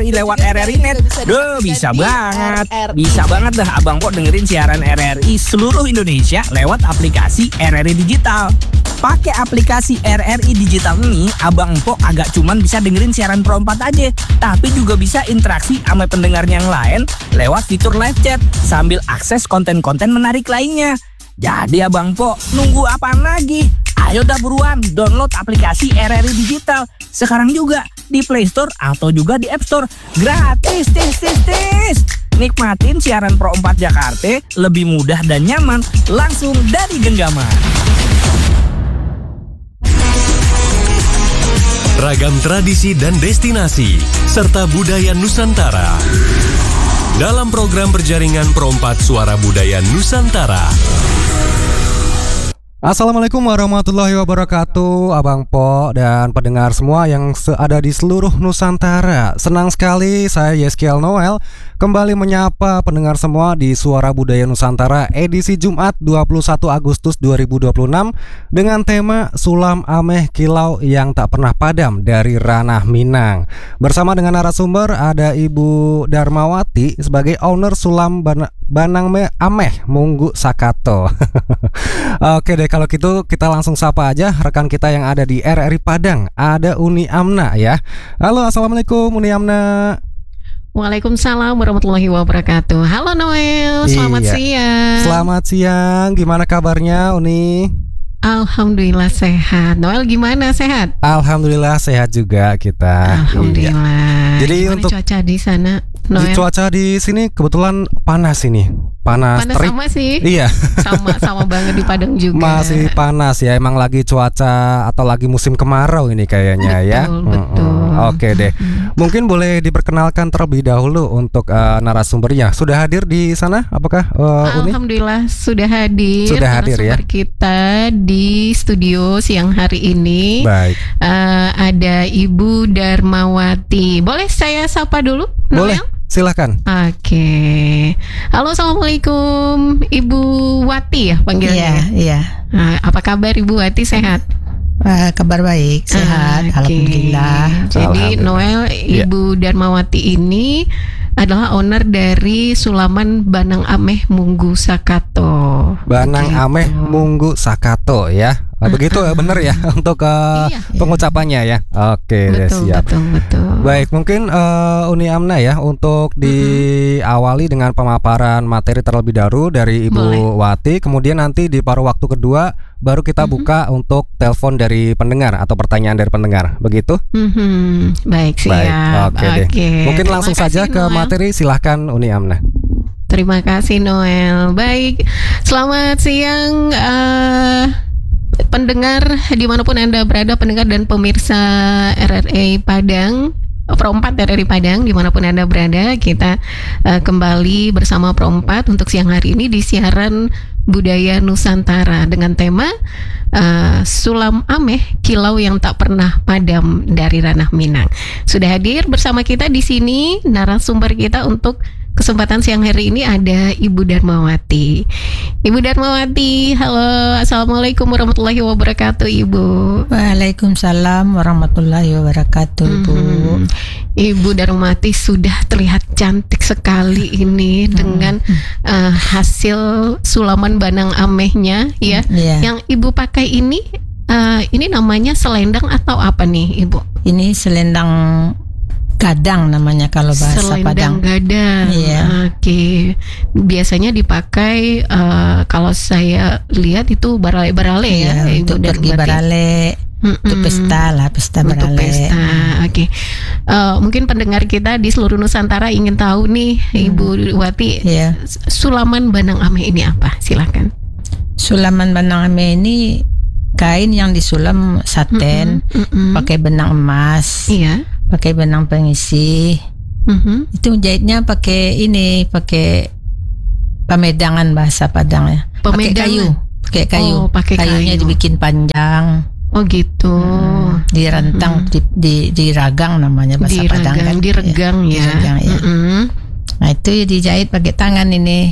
RRI lewat RRI Net. Duh, bisa banget. Bisa banget dah Abang Po dengerin siaran RRI seluruh Indonesia lewat aplikasi RRI Digital. Pakai aplikasi RRI Digital ini, Abang Po agak cuman bisa dengerin siaran Pro 4 aja, tapi juga bisa interaksi sama pendengar yang lain lewat fitur live chat sambil akses konten-konten menarik lainnya. Jadi Abang Po, nunggu apaan lagi? Ayo dah buruan download aplikasi RRI Digital sekarang juga di Play Store atau juga di App Store. Gratis, tis. Nikmatin siaran Pro 4 Jakarta lebih mudah dan nyaman langsung dari genggaman. Ragam tradisi dan destinasi serta budaya Nusantara dalam program berjaringan Pro 4 Suara Budaya Nusantara. Assalamualaikum warahmatullahi wabarakatuh, Abang Po dan pendengar semua yang ada di seluruh Nusantara. Senang sekali saya Yeskiel Noel kembali menyapa pendengar semua di Suara Budaya Nusantara edisi Jumat 21 Agustus 2026 dengan tema Sulam Ameh Kilau yang Tak Pernah Padam dari Ranah Minang. Bersama dengan narasumber ada Ibu Darmawati sebagai owner Sulam Banang Ameh Munggu Sakato. Oke deh, kalau gitu kita langsung sapa aja rekan kita yang ada di RRI Padang. Ada Uni Amna ya. Halo, assalamualaikum Uni Amna. Waalaikumsalam warahmatullahi wabarakatuh. Halo Noel, selamat siang. Selamat siang, gimana kabarnya Uni? Alhamdulillah sehat. Noel gimana, sehat? Alhamdulillah sehat juga kita. Alhamdulillah. Iya. Jadi gimana untuk cuaca di sana, Noel? Cuaca di sini kebetulan panas ini. Panas terik. Sama sih. Iya. Sama banget di Padang juga. Masih panas ya, emang lagi cuaca atau lagi musim kemarau ini kayaknya. Betul. Oke deh. Mungkin boleh diperkenalkan terlebih dahulu untuk narasumbernya. Sudah hadir di sana apakah Uni? Alhamdulillah sudah hadir. Sudah hadir ya. Kita di studio siang hari ini. Baik. Ada Ibu Darmawati. Boleh saya sapa dulu, Noel? Boleh. Silakan. Oke. Halo, assalamualaikum, Ibu Wati ya panggilnya. Iya. Nah, apa kabar Ibu Wati, sehat? Kabar baik, sehat, Alhamdulillah. Jadi Noel, Ibu Darmawati ini adalah owner dari Sulaman Banang Ameh Munggu Sakato. Banang Ameh Munggu Sakato ya. Begitu benar ya untuk pengucapannya ya. Oke, betul, siap. Betul. Baik, mungkin Uni Amna ya untuk diawali dengan pemaparan materi terlebih dahulu dari Ibu Wati. Kemudian nanti di paruh waktu kedua baru kita buka untuk telepon dari pendengar atau pertanyaan dari pendengar. Begitu? Baik, siap. Baik, oke deh. Mungkin langsung saja ke materi. Silahkan Uni Amna. Terima kasih Noel. Baik, selamat siang pendengar dimanapun Anda berada, pendengar dan pemirsa RRI Padang, Pro 4 RRI Padang dimanapun Anda berada. Kita kembali bersama Pro 4 untuk siang hari ini di siaran Budaya Nusantara dengan tema Sulam Ameh Kilau yang Tak Pernah Padam dari Ranah Minang. Sudah hadir bersama kita di sini narasumber kita untuk kesempatan siang hari ini ada Ibu Darmawati. Ibu Darmawati, halo, assalamualaikum warahmatullahi wabarakatuh, Ibu. Waalaikumsalam warahmatullahi wabarakatuh, Ibu. Ibu Darmawati sudah terlihat cantik sekali ini dengan hasil sulaman Banang Amehnya ya. Yang Ibu pakai ini namanya selendang atau apa nih, Ibu? Ini selendang gadang namanya kalau bahasa selendang Padang. Gadang. Iya. Oke. Biasanya dipakai kalau saya lihat itu barale-barale ya. Untuk pergi barale. Untuk pesta barale. Untuk pesta. Oke. Mungkin pendengar kita di seluruh Nusantara ingin tahu nih, Ibu Wati, Sulaman Banang Ameh ini apa? Silakan. Sulaman Banang Ameh ini kain yang disulam saten, pakai benang emas. Iya. Pakai benang pengisi. Itu jahitnya pakai pemedangan bahasa Padang ya. Pakai kayu. Kayunya dibikin panjang. Oh gitu. Direntang, diragang namanya bahasa Padang kan. Diregang ya. Diragang, ya. Nah itu dijahit pakai tangan ini.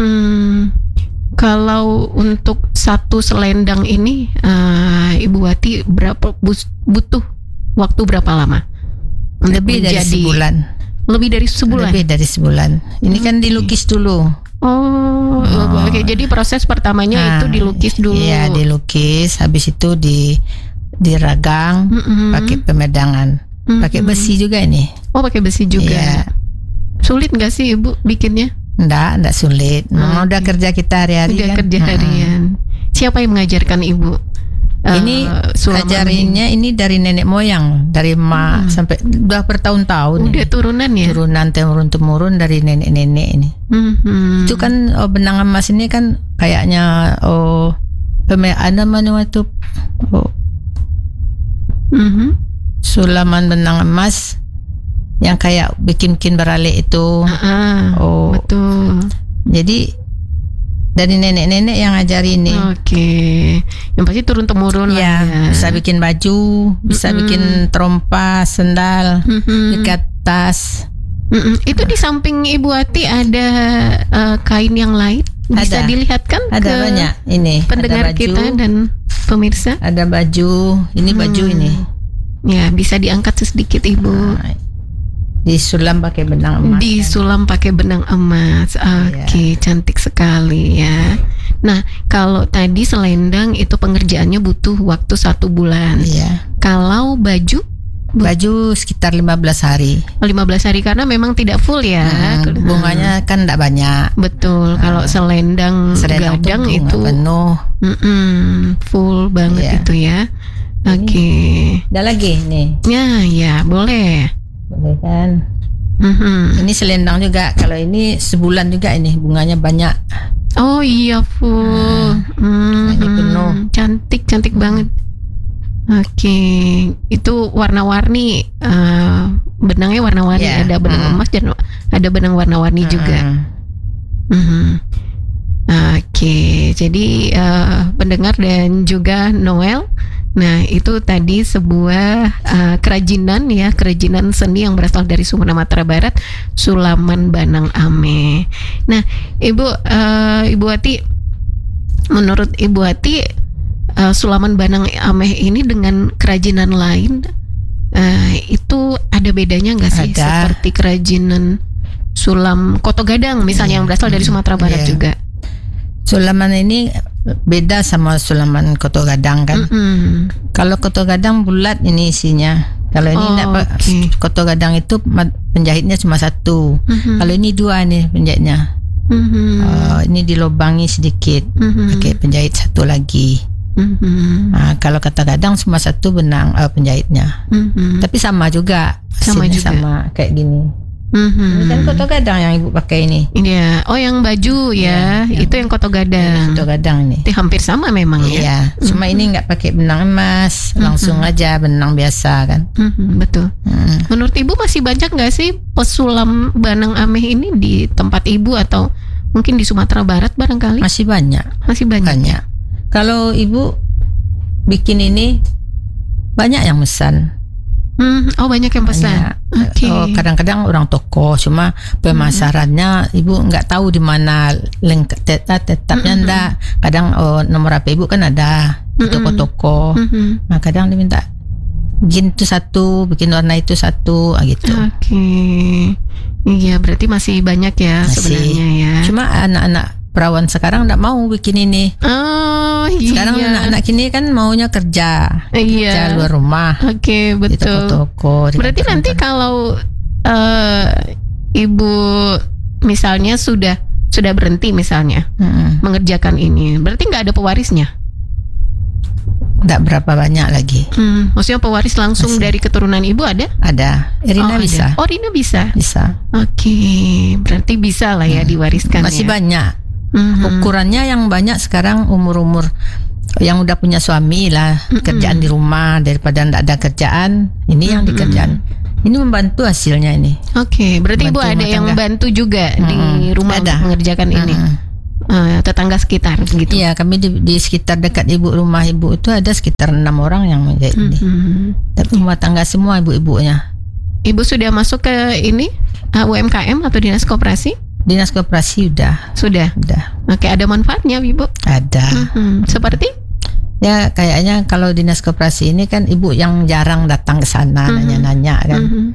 Kalau untuk satu selendang ini, Ibu Wati butuh waktu berapa lama? Lebih dari sebulan. Lebih dari sebulan? Lebih dari sebulan. Ini kan dilukis dulu. Oke. Jadi proses pertamanya itu dilukis dulu. Iya, dilukis. Habis itu diragang pakai pemedangan. Pakai besi juga ini. Oh, pakai besi juga. Iya. Sulit nggak sih Ibu bikinnya? Enggak sulit. Memang udah kerja kita hari-hari kan. Kerja harian. Siapa yang mengajarkan Ibu? Ini ajarinnya ini dari nenek moyang, dari emak sampai udah bertahun-tahun. Udah turunan ya? Turunan temurun dari nenek-nenek ini. Itu kan benang emas ini kan kayaknya ada mana itu sulaman benang emas yang kayak bikin beralik itu. Betul. Jadi dari nenek-nenek yang ngajarin ini. Oke. Yang pasti turun temurun ya, lah ya. Bisa bikin baju, bisa bikin trompas, sendal, ikat tas. Itu di samping Ibu Ati ada kain yang lain? Bisa dilihat kan? Ada banyak ini. Pendengar ada baju, kita dan pemirsa. Ada baju, ini baju ini. Ya, bisa diangkat sedikit Ibu. Disulam pakai benang emas. Disulam pakai benang emas. Oke, cantik sekali ya. Nah, kalau tadi selendang itu pengerjaannya butuh waktu 1 bulan. Iya. Kalau baju sekitar 15 hari. 15 hari karena memang tidak full ya. Bunganya kan tidak banyak. Betul. Kalau selendang gadang itu penuh. Full banget itu ya. Oke. Ada lagi nih. Ya, boleh. Boleh kan? Ini selendang juga. Kalau ini sebulan juga ini bunganya banyak. Oh iya full. Ini penuh. Cantik banget. Oke, itu warna-warni. Benangnya warna-warni. Ada benang emas dan ada benang warna-warni juga. Oke, jadi pendengar dan juga Noel. Nah, itu tadi sebuah kerajinan seni yang berasal dari Sumatera Barat, sulaman Banang Ame. Nah, Ibu Ati, menurut Ibu Ati, sulaman Banang Ame ini dengan kerajinan lain itu ada bedanya nggak sih? Ada. Seperti kerajinan sulam Koto Gadang misalnya yang berasal dari Sumatera Barat juga. Sulaman ini beda sama sulaman Koto Gadang kan. Kalau Koto Gadang bulat ini isinya. Kalau ini Koto Gadang itu penjahitnya cuma 1. Kalau ini 2 nih penjahitnya. Ini dilobangi sedikit pakai penjahit 1 lagi. Kalau Koto Gadang cuma 1 benang penjahitnya. Tapi sama juga. Sama kayak gini. Ini kan Koto Gadang yang Ibu pakai ini. Iya. Oh, yang baju ya. Itu yang Koto Gadang. Koto Gadang nih. Itu hampir sama memang ya. Iya. Cuma ini nggak pakai benang emas, langsung aja benang biasa kan. Betul. Menurut Ibu masih banyak nggak sih pesulam Banang Ameh ini di tempat Ibu atau mungkin di Sumatera Barat barangkali? Masih banyak. Banyak. Kalau Ibu bikin ini banyak yang pesan. Banyak yang pesan. Kadang-kadang orang toko, cuma pemasarannya Ibu nggak tahu di mana tetapnya ndak. Kadang nomor HP Ibu kan ada di toko-toko. Nah, kadang diminta bikin itu 1, bikin warna itu 1 gitu. Oke. Iya, berarti masih banyak ya sebenarnya ya. Cuma anak-anak perawan sekarang nggak mau bikin ini. Sekarang anak-anak ini kan maunya kerja luar rumah. Oke, betul. Di toko-toko. Berarti nanti kalau Ibu misalnya sudah berhenti misalnya mengerjakan ini, berarti nggak ada pewarisnya? Nggak berapa banyak lagi. Maksudnya pewaris langsung dari keturunan Ibu ada? Ada. Irina bisa. Oh, Irina bisa. Bisa. Oke, berarti bisa lah ya diwariskan. Masih ya? Banyak. Ukurannya yang banyak sekarang umur-umur yang udah punya suami lah, kerjaan di rumah daripada ndak ada kerjaan. Ini yang dikerjaan. Ini membantu hasilnya ini. Oke, berarti Ibu ada yang membantu juga di rumah mengerjakan ini. Tetangga sekitar gitu. Iya, kami di sekitar dekat rumah Ibu itu ada sekitar 6 orang yang menjahit ini. Tapi rumah tangga semua ibu-ibunya. Ibu sudah masuk ke ini UMKM atau dinas koperasi? Dinas koperasi Sudah. Oke, ada manfaatnya Ibu? Ada. Seperti? Ya kayaknya kalau dinas koperasi ini kan Ibu yang jarang datang ke sana nanya-nanya kan.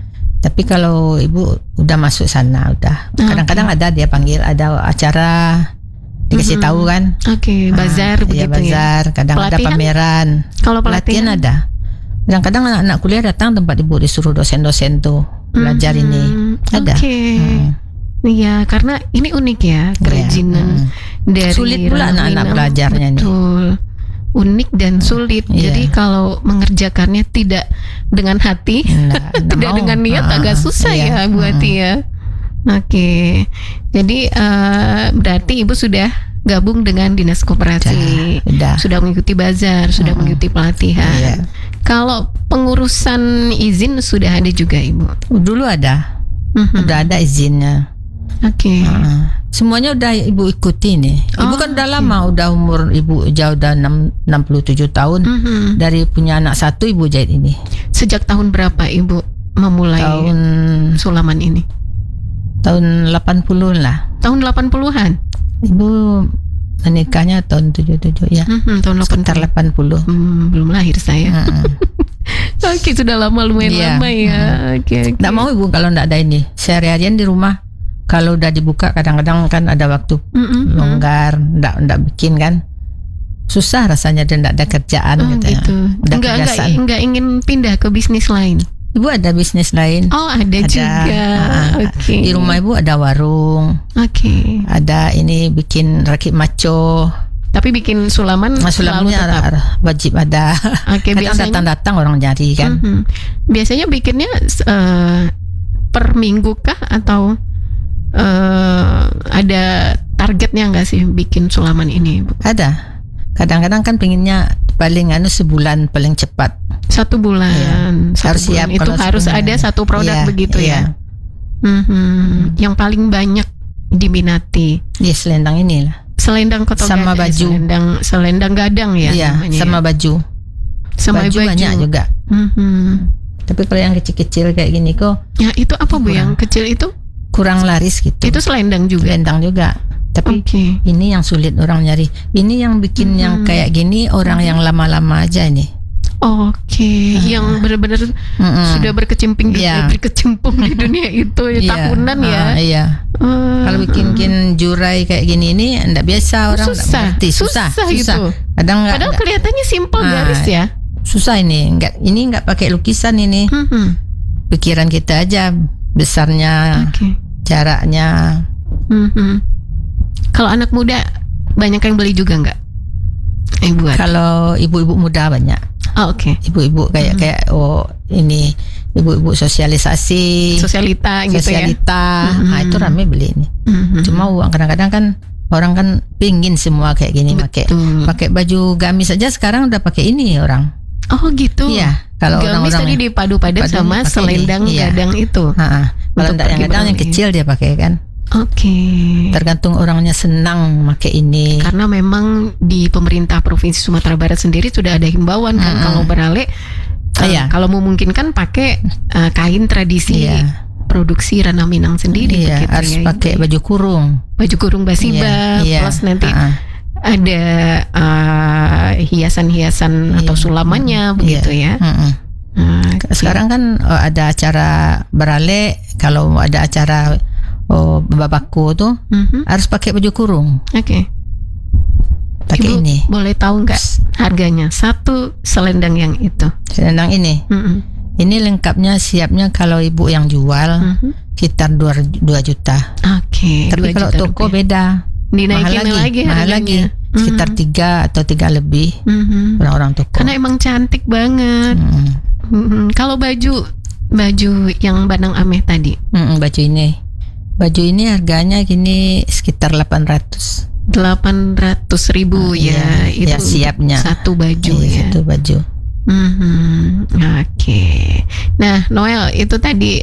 Tapi kalau ibu udah masuk sana udah. Kadang-kadang ada dia panggil, ada acara dikasih tahu kan. Bazar begitu bazar, kadang pelatihan? Ada pameran. Kalau pelatihan ada. Kadang-kadang anak-anak kuliah datang tempat ibu, disuruh dosen-dosen tuh belajar ini. Ada. Iya, karena ini unik ya, kerajinan dari sulit pula anak-anak belajarnya nih. Betul. Unik dan sulit. Jadi kalau mengerjakannya tidak dengan hati, tidak dengan niat agak susah ya buat ya. Oke. Jadi berarti Ibu sudah gabung dengan Dinas Koperasi. Sudah mengikuti bazar, sudah mengikuti pelatihan. Kalau pengurusan izin sudah ada juga Ibu? Dulu ada. Udah ada izinnya. Semuanya udah ibu ikuti nih. Ibu kan udah lama, udah umur ibu jauh udah 67 tahun. Dari punya anak satu ibu jahit ini. Sejak tahun berapa ibu memulai sulaman ini? Tahun 80 lah. Tahun 80-an? Ibu menikahnya tahun 77 ya. Tahun 80. Sekitar 80. Belum lahir saya. Sudah lama, lumayan lama ya. Nggak mau ibu kalau nggak ada ini. Sehari-harian di rumah. Kalau udah dibuka kadang-kadang kan ada waktu longgar, ndak bikin kan, susah rasanya dan ndak ada kerjaan gitu. Enggak ingin pindah ke bisnis lain. Ibu ada bisnis lain. Ada juga. Di rumah ibu ada warung. Ada ini bikin rakit maco. Tapi bikin sulaman selalu tetap wajib ada. Kadang datang-datang orang nyari kan. Biasanya bikinnya per minggu kah atau ada targetnya nggak sih bikin sulaman ini, Bu? Ada. Kadang-kadang kan pengennya paling sebulan paling cepat. 1 bulan. Harus siap. Itu harus ada satu produk begitu ya. Yang paling banyak diminati. Selendang ini lah. Selendang kotogan. Sama baju. Selendang gadang ya. Sama baju. Sama baju banyak juga. Tapi kalau yang kecil-kecil kayak gini kok. Ya itu apa Bu yang kecil itu? Kurang laris gitu. Itu selendang juga. Tapi ini yang sulit orang nyari. Ini yang bikin yang kayak gini orang yang lama-lama aja ini. Yang benar-benar sudah berkecimpung di dunia itu tahunan ya. Kalau bikin jurai kayak gini ini enggak biasa orang susah. Gitu. Padahal kelihatannya simpel garis ya. Susah ini enggak pakai lukisan ini. Pikiran kita aja besarnya, jaraknya. Kalau anak muda banyak yang beli juga nggak? Kalau ibu-ibu muda banyak. Ibu-ibu kayak ini ibu-ibu sosialita gitu ya. Itu ramai beli ini. Cuma uang kadang-kadang kan orang kan pingin semua kayak gini pakai baju gamis saja sekarang udah pakai ini orang. Gitu. Iya. Kalau gamis tadi dipadu-padan sama selendang gadang itu. Kalau enggak yang gadang yang kecil dia pakai kan. Tergantung orangnya senang pakai ini. Karena memang di pemerintah Provinsi Sumatera Barat sendiri sudah ada himbauan kan kalau beralih kalau memungkinkan pakai kain tradisi produksi Ranah Minang sendiri. Harus pakai baju kurung basiba plus nanti ada hiasan-hiasan atau sulamannya begitu ya. Sekarang kan ada acara beralih, kalau ada acara babaku tuh harus pakai baju kurung. Pakai ini. Boleh tahu nggak harganya satu selendang yang itu? Selendang ini. Ini lengkapnya siapnya kalau ibu yang jual sekitar 2 juta. Tapi kalau toko beda. Mahal lagi. Sekitar 3 atau 3 lebih orang-orang toko. Karena emang cantik banget. Kalau baju yang Banang Ameh tadi, baju ini harganya gini sekitar 800.000 ya. Itu siapnya satu baju satu baju. Nah, Noel itu tadi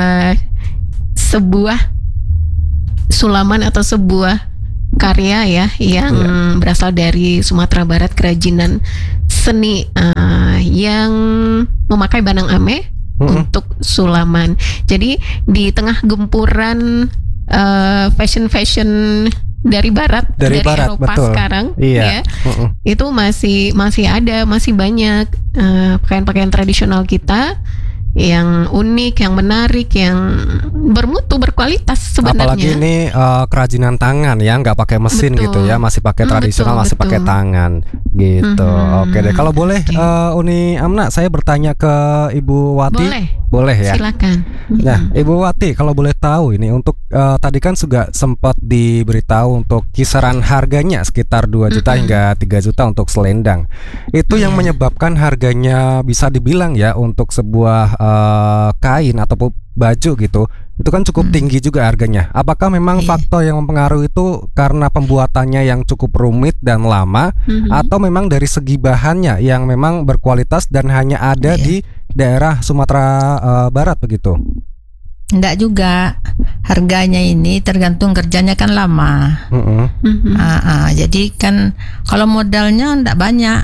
sebuah sulaman atau sebuah karya ya yang berasal dari Sumatera Barat, kerajinan seni yang memakai Banang Ameh untuk sulaman. Jadi di tengah gempuran fashion dari barat, dari Eropa betul. Sekarang ya itu masih ada, masih banyak pakaian-pakaian tradisional kita yang unik, yang menarik, yang bermutu, berkualitas sebenarnya. Apalagi ini kerajinan tangan ya, nggak pakai mesin. Betul. Gitu ya, masih pakai tradisional, masih pakai tangan gitu. Oke deh, kalau boleh Uni Amna, saya bertanya ke Ibu Wati. Boleh ya. Silakan. Nah, Ibu Wati, kalau boleh tahu ini untuk tadi kan juga sempat diberitahu untuk kisaran harganya sekitar 2 juta hingga 3 juta untuk selendang. Itu yang menyebabkan harganya bisa dibilang ya untuk sebuah kain ataupun baju gitu, itu kan cukup tinggi juga harganya. Apakah memang faktor yang mempengaruhi itu karena pembuatannya yang cukup rumit dan lama, atau memang dari segi bahannya yang memang berkualitas dan hanya ada di daerah Sumatera Barat begitu? Enggak juga, harganya ini tergantung kerjanya kan lama. Jadi kan kalau modalnya enggak banyak,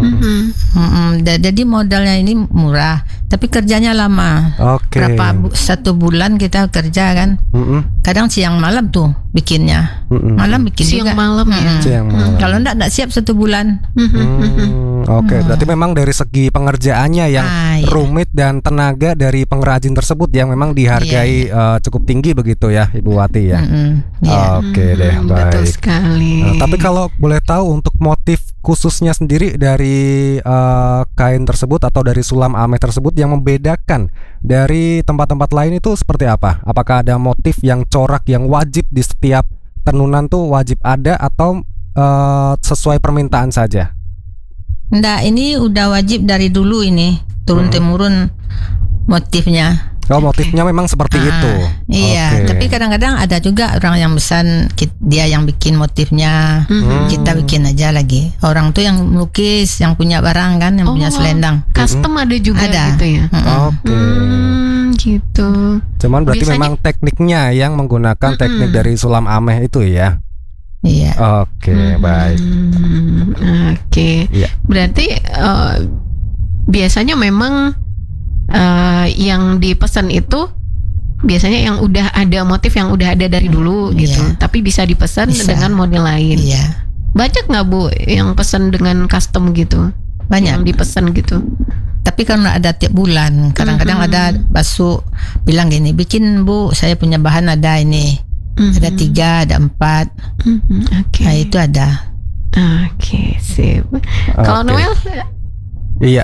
jadi modalnya ini murah, tapi kerjanya lama. Berapa 1 bulan kita kerja kan, kadang siang malam tuh bikinnya, malam bikin siang juga. Malam ya. Siang malam. Kalau enggak siap 1 bulan. Berarti memang dari segi pengerjaannya yang rumit dan tenaga dari pengrajin tersebut yang memang dihargai cukup tinggi begitu ya, Ibu Wati ya. Oke deh, baik. Betul sekali. Tapi kalau boleh tahu untuk motif khususnya sendiri dari kain tersebut atau dari sulam ameh tersebut yang membedakan dari tempat-tempat lain itu seperti apa? Apakah ada motif yang corak yang wajib di setiap tenunan tuh wajib ada, atau sesuai permintaan saja? Enggak, ini udah wajib dari dulu ini, turun-temurun motifnya. Motifnya memang seperti itu. Iya, tapi kadang-kadang ada juga orang yang pesan dia yang bikin motifnya, kita bikin aja lagi. Orang tuh yang melukis, yang punya barang kan, yang punya selendang. Custom ada juga gitu ya. Gitu. Cuman berarti memang tekniknya yang menggunakan teknik dari sulam ameh itu ya. Iya. Baik. Berarti biasanya memang yang dipesan itu biasanya yang udah ada motif yang udah ada dari dulu gitu, tapi bisa dipesan dengan model lain. Banyak nggak Bu yang pesan dengan custom gitu? Banyak yang dipesan gitu. Tapi karena ada tiap bulan, kadang-kadang ada masuk bilang gini, bikin Bu, saya punya bahan ada ini, ada 3, ada 4. Nah itu ada. Sip. Kalau Noel? Iya.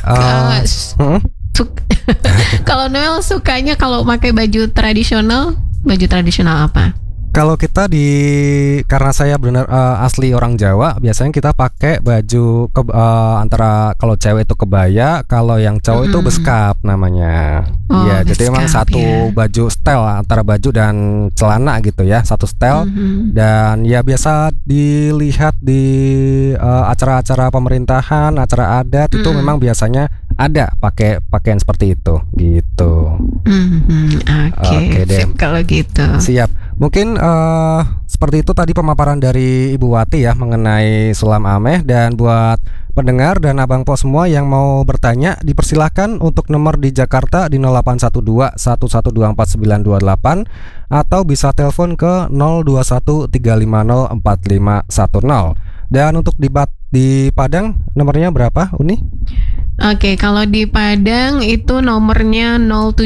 Kalau Noel sukanya kalau pakai baju tradisional apa? Kalau kita karena saya benar asli orang Jawa, biasanya kita pakai baju antara kalau cewek itu kebaya, kalau yang cowok itu beskap namanya. Jadi memang satu baju setel antara baju dan celana gitu ya, satu setel. Dan ya biasa dilihat di acara-acara pemerintahan, acara adat itu memang biasanya ada pakai pakaian seperti itu gitu. Oke deh. Kalau gitu. Siap. Mungkin seperti itu tadi pemaparan dari Ibu Wati ya mengenai sulam ameh. Dan buat pendengar dan Abang Po semua yang mau bertanya, dipersilahkan untuk nomor di Jakarta di 0812 1124 928 atau bisa telepon ke 021 350 4510. Dan untuk di Padang nomornya berapa, Uni? Kalau di Padang itu nomornya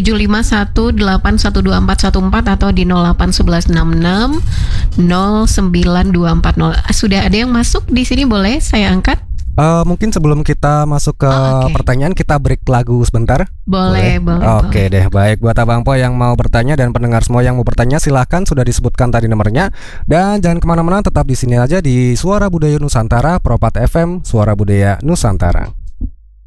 0751812414 atau di 08116609240. Sudah ada yang masuk di sini, boleh saya angkat? Mungkin sebelum kita masuk ke pertanyaan, kita break lagu sebentar. Boleh. Oke deh, baik. Buat Abang Po yang mau bertanya dan pendengar semua yang mau bertanya, silahkan, sudah disebutkan tadi nomornya. Dan jangan kemana-mana, tetap di sini aja di Suara Budaya Nusantara, Pro 4 FM, Suara Budaya Nusantara.